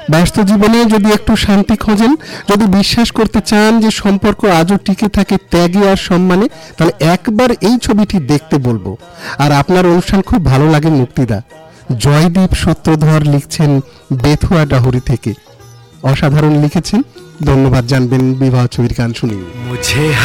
ব্যস্ত জীবনে যদি একটু শান্তি খোঁজেন, যদি বিশ্বাস করতে চান যে সম্পর্ক আজও টিকে থাকে ত্যাগে আর সম্মানে, তাহলে একবার এই ছবিটি দেখতে বলবো। আর আপনার অনুষ্ঠান খুব ভালো লাগে মুক্তিদা। জয়দীপ সূত্রধর লিখছেন বেথুয়া ডাহুরি থেকে। অসাধারণ লিখেছেন, ধন্যবাদ জানবেন বিবাহ ছবির গান শুনিয়ে।